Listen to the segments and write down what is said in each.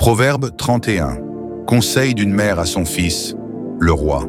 Proverbe 31. Conseil d'une mère à son fils, le roi.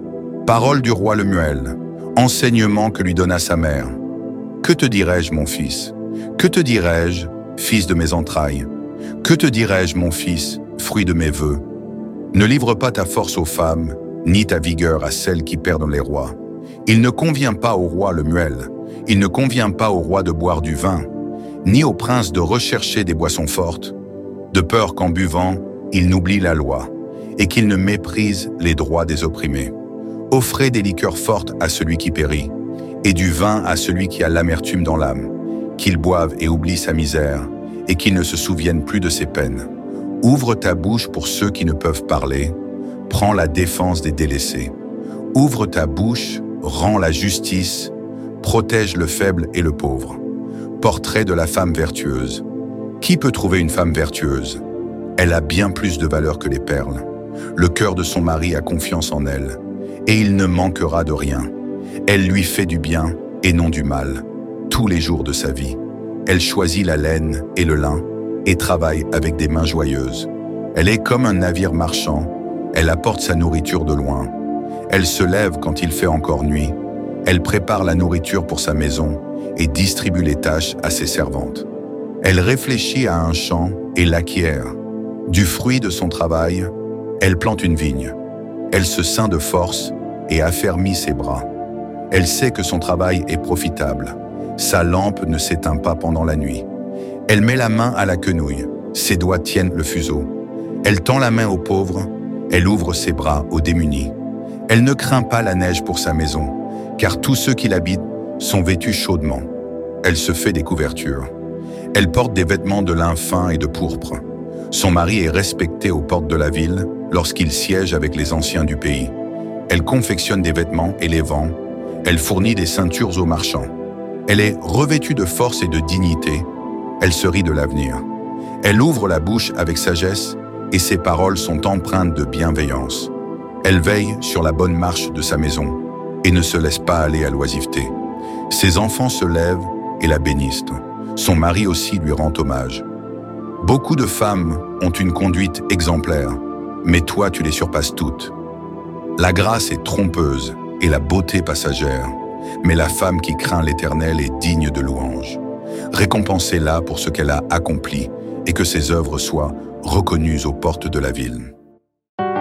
Parole du roi Lemuel. Enseignement que lui donna sa mère. Que te dirai-je, mon fils? Que te dirai-je, fils de mes entrailles? Que te dirai-je, mon fils, fruit de mes vœux? Ne livre pas ta force aux femmes, ni ta vigueur à celles qui perdent les rois. Il ne convient pas au roi Lemuel, il ne convient pas au roi de boire du vin, ni au prince de rechercher des boissons fortes, de peur qu'en buvant, il n'oublie la loi, et qu'il ne méprise les droits des opprimés. Offrez des liqueurs fortes à celui qui périt, et du vin à celui qui a l'amertume dans l'âme, qu'il boive et oublie sa misère, et qu'il ne se souvienne plus de ses peines. Ouvre ta bouche pour ceux qui ne peuvent parler, prends la défense des délaissés. Ouvre ta bouche, rends la justice, protège le faible et le pauvre. Portrait de la femme vertueuse. Qui peut trouver une femme vertueuse? Elle a bien plus de valeur que les perles. Le cœur de son mari a confiance en elle, et il ne manquera de rien. Elle lui fait du bien et non du mal, tous les jours de sa vie. Elle choisit la laine et le lin, et travaille avec des mains joyeuses. Elle est comme un navire marchand, elle apporte sa nourriture de loin. Elle se lève quand il fait encore nuit, elle prépare la nourriture pour sa maison et distribue les tâches à ses servantes. Elle réfléchit à un champ et l'acquiert. Du fruit de son travail, elle plante une vigne. Elle se ceint de force et affermit ses bras. Elle sait que son travail est profitable. Sa lampe ne s'éteint pas pendant la nuit. Elle met la main à la quenouille, ses doigts tiennent le fuseau. Elle tend la main aux pauvres, elle ouvre ses bras aux démunis. Elle ne craint pas la neige pour sa maison, car tous ceux qui l'habitent sont vêtus chaudement. Elle se fait des couvertures. Elle porte des vêtements de lin fin et de pourpre. Son mari est respecté aux portes de la ville lorsqu'il siège avec les anciens du pays. Elle confectionne des vêtements et les vend. Elle fournit des ceintures aux marchands. Elle est revêtue de force et de dignité. Elle se rit de l'avenir. Elle ouvre la bouche avec sagesse et ses paroles sont empreintes de bienveillance. Elle veille sur la bonne marche de sa maison et ne se laisse pas aller à l'oisiveté. Ses enfants se lèvent et la bénissent. Son mari aussi lui rend hommage. Beaucoup de femmes ont une conduite exemplaire, mais toi tu les surpasses toutes. La grâce est trompeuse et la beauté passagère, mais la femme qui craint l'Éternel est digne de louange. Récompensez-la pour ce qu'elle a accompli et que ses œuvres soient reconnues aux portes de la ville.